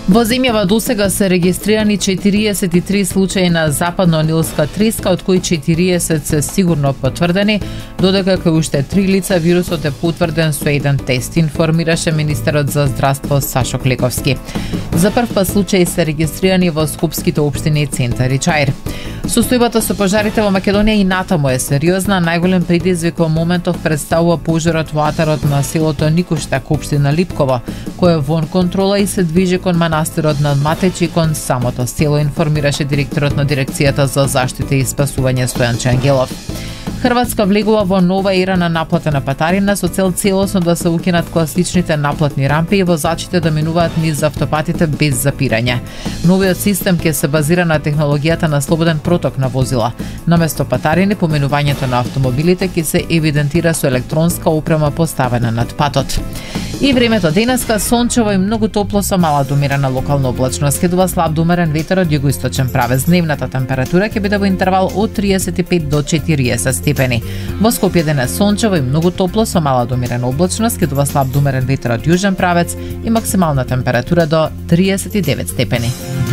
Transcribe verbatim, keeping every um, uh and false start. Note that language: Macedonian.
Во земјава досега се регистрирани четириесет и три случаи на западно-нилска треска, од кои четириесет се сигурно потврдени, додека кај уште три лица вирусот е потврден со еден тест, информираше министерот за здравство Сашо Клековски. За прв пат случаи се регистрирани во скопските општини Центар и Чаир. Состојбата со пожарите во Македонија и натаму е сериозна. Најголем предизвик во моментов представува пожарот во атарот на селото Никуштак, општина Липково, кој е вон контрола и се движи кон манастирот над Матеч и кон самото село, информираше директорот на дирекцијата за заштита и спасување Стојанче Ангелов. Хрватска влегува во нова ера на наплатена патарина со цел целосно да се укинат класичните наплатни рампи и возачите да минуваат низ автопатите без запирање. Новиот систем ќе се базира на технологијата на слободен проток на возила. Наместо патарини, поминувањето на автомобилите ќе се евидентира со електронска опрема поставена над патот. И времето денеска сончево и многу топло со мала до умерена локална облачност. Следува слаб до умерен ветер од југоисточен правец. Дневната температура ќе биде во интервал од триесет и пет до четириесет степени. Во Скопје денес сончево и многу топло со мала до умерена облачност. Следува слаб до умерен ветер од јужен правец и максимална температура до триесет и девет степени.